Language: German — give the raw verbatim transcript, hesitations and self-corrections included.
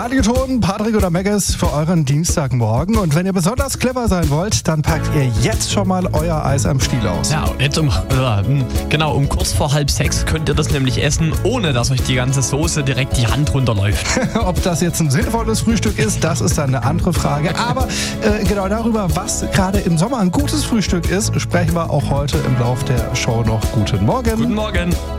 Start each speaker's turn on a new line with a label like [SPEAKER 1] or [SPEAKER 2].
[SPEAKER 1] Radioton, Patrick oder Megges für euren Dienstagmorgen. Und wenn ihr besonders clever sein wollt, dann packt ihr jetzt schon mal euer Eis am Stiel aus.
[SPEAKER 2] Ja, und jetzt um, äh, genau, um kurz vor halb sechs könnt ihr das nämlich essen, ohne dass euch die ganze Soße direkt die Hand runterläuft.
[SPEAKER 1] Ob das jetzt ein sinnvolles Frühstück ist, das ist dann eine andere Frage. Aber äh, genau darüber, was gerade im Sommer ein gutes Frühstück ist, sprechen wir auch heute im Lauf der Show noch. Guten Morgen.
[SPEAKER 2] Guten Morgen.